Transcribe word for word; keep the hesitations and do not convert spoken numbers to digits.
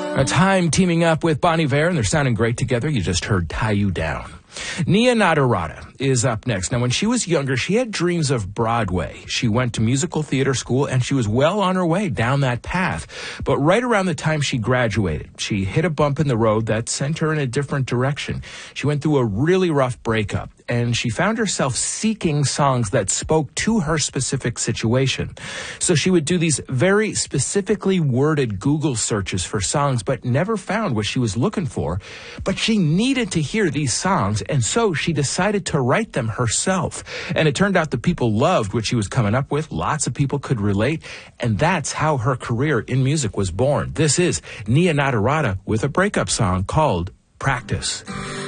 A Time teaming up with Bon Iver, and they're sounding great together. You just heard Tie You Down. Nia Natarata is up next. Now, when she was younger, she had dreams of Broadway. She went to musical theater school, and she was well on her way down that path. But right around the time she graduated, she hit a bump in the road that sent her in a different direction. She went through a really rough breakup, and she found herself seeking songs that spoke to her specific situation. So she would do these very specifically worded Google searches for songs, but never found what she was looking for. But she needed to hear these songs, and so she decided to write them herself. And it turned out that people loved what she was coming up with. Lots of people could relate, and that's how her career in music was born. This is Nia Natarata with a breakup song called Practice.